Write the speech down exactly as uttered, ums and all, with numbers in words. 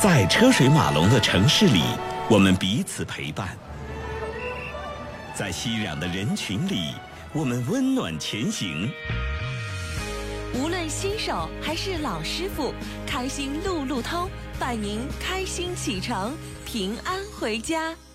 在车水马龙的城市里，我们彼此陪伴；在熙攘的人群里，我们温暖前行。 无论新手还是老师傅，开心路路通，伴您开心启程，平安回家。